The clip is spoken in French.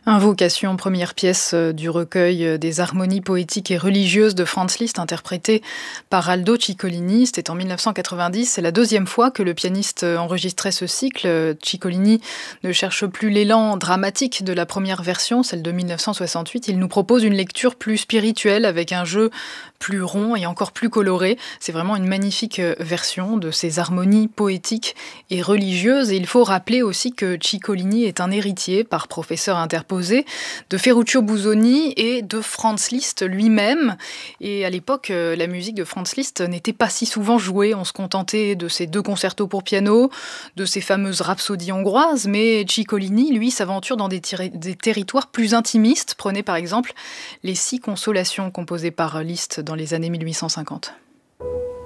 Invocation, première pièce du recueil des harmonies poétiques et religieuses de Franz Liszt, interprétée par Aldo Ciccolini. C'était en 1990. C'est la deuxième fois que le pianiste enregistrait ce cycle. Ciccolini ne cherche plus l'élan dramatique de la première version, celle de 1968. Il nous propose une lecture plus spirituelle avec un jeu plus rond et encore plus coloré. C'est vraiment une magnifique version de ces harmonies poétiques et religieuses. Et il faut rappeler aussi que Ciccolini est un héritier par professeur interposé de Ferruccio Busoni et de Franz Liszt lui-même. Et à l'époque, la musique de Franz Liszt n'était pas si souvent jouée. On se contentait de ses 2 concertos pour piano, de ses fameuses rhapsodies hongroises, mais Ciccolini, lui, s'aventure dans des territoires plus intimistes. Prenez par exemple les 6 consolations composées par Liszt dans les années 1850.